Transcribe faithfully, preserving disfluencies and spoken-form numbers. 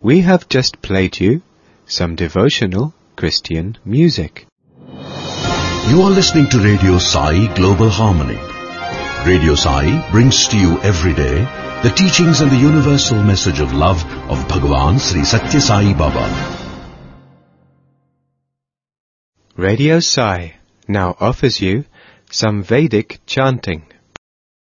We have just played you some devotional Christian music. You are listening to Radio Sai Global Harmony. Radio Sai brings to you every day the teachings and the universal message of love of Bhagavan Sri Satya Sai Baba. Radio Sai now offers you some Vedic chanting.